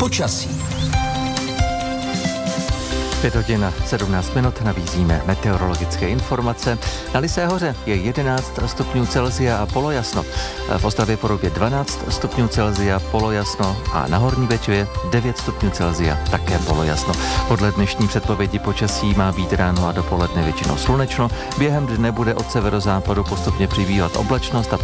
počasí. 5 hodin 17 minut nabízíme meteorologické informace. Na Lysé hoře je 11 stupňů Celsia a polojasno. V Ostravě Porubě 12 stupňů Celsia, polojasno a na Horní Bečvě 9 stupňů Celsia, také polojasno. Podle dnešní předpovědi počasí má být ráno a dopoledne většinou slunečno. Během dne bude od severozápadu postupně přibývat oblačnost a